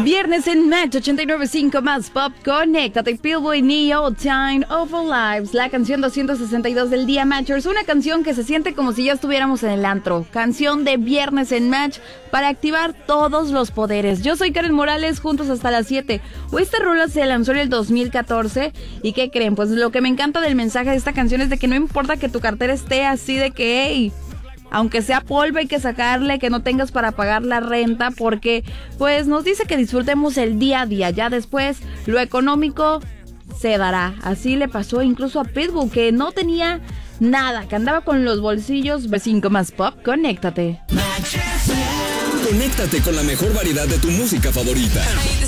Viernes en Match 89.5 más pop. Conéctate, Pitbull, Neo, Time of Our Lives. La canción 262 del día, Matchers. Una canción que se siente como si ya estuviéramos en el antro. Canción de Viernes en Match para activar todos los poderes. Yo soy Karen Morales, juntos hasta las 7. Esta rola se lanzó en el 2014. ¿Y qué creen? Pues lo que me encanta del mensaje de esta canción es de que no importa que tu cartera esté así de que, hey, aunque sea polvo hay que sacarle, que no tengas para pagar la renta, porque pues nos dice que disfrutemos el día a día. Ya después lo económico se dará. Así le pasó incluso a Pitbull, que no tenía nada, que andaba con los bolsillos. B5 más pop, conéctate. Conéctate con la mejor variedad de tu música favorita.